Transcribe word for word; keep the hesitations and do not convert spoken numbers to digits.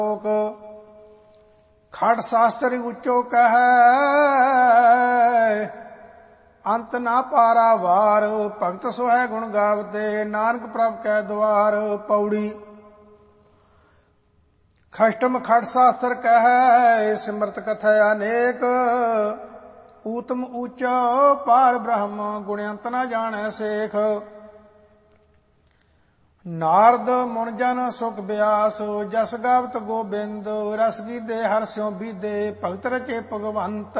ਖੜ ਸ਼ਾਸਤਰ ਉੱਚੋ ਕਹੈ ਅੰਤ ਨਾ ਪਾਰਾ ਵਾਰ। ਭਗਤ ਸੋਹੈ ਗੁਣ ਗਾਵਤੇ ਨਾਨਕ ਪ੍ਰਭ ਕੈ ਦਵਾਰ। ਪੌੜੀ ਖਸ਼ਟਮ ਖੜ ਸ਼ਾਸਤਰ ਕਹੈ ਸਿਮਰਤ ਕਥੈ ਅਨੇਕ। ਊਤਮ ਊਚੋ ਪਾਰ ਬ੍ਰਹਮ ਗੁਣਯੰਤ ਨਾ ਜਾਣੈ ਸੇਖ। ਨਾਰਦ ਮੁਨ ਜਨ ਸੁਖ ਬਿਆਸ ਜਸ ਗਾਵਤ ਗੋਬਿੰਦ। ਰਸ ਗੀਦੇ ਹਰਿ ਸਿਉ ਬੀਦੇ ਭਗਤ ਰਚੇ ਭਗਵੰਤ।